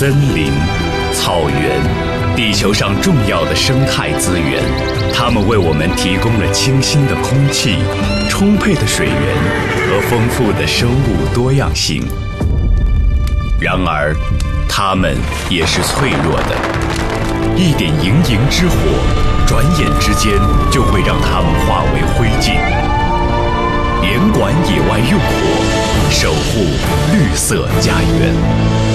森林、草原，地球上重要的生态资源，它们为我们提供了清新的空气、充沛的水源和丰富的生物多样性。然而，它们也是脆弱的，一点营营之火，转眼之间就会让它们化为灰烬。联管野外用火，守护绿色家园。